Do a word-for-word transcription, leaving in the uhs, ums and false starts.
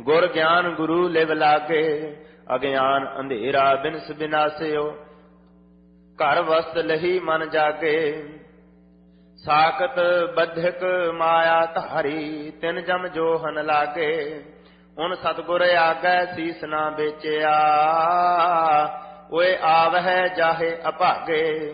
ਗੁਰ ਗਿਆਨ ਗੁਰੂ ਲਿਵ ਲਾਗੇ, ਅਗਿਆਨ ਅੰਧੇਰਾ ਬਿਨਸ ਬਿਨਾਸਿਓ, ਘਰ ਵਸਤ ਲਹੀ ਮਨ ਜਾਗੇ। ਸਾਖਤ ਬੱਧਕ ਮਾਇਆ ਧਾਰੀ, ਤਿਨ ਜਮ ਜੋਹਨ ਲਾਗੇ। ਹੁਣ ਸਤਿਗੁਰ ਆਗੈ ਸੀਸ ਨਾ ਵੇਚਿਆ, ਓਏ ਆਵਹਿ ਜਾਹੇ ਅਭਾਗੇ।